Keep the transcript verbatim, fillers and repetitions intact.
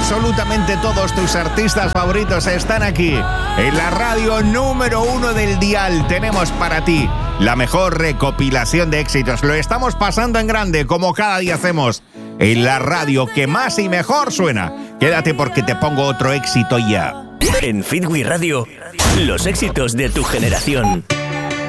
Absolutamente todos tus artistas favoritos están aquí. En la radio número uno del dial tenemos para ti la mejor recopilación de éxitos. Lo estamos pasando en grande, como cada día hacemos. En la radio que más y mejor suena. Quédate porque te pongo otro éxito ya. En Fitwi Radio, los éxitos de tu generación.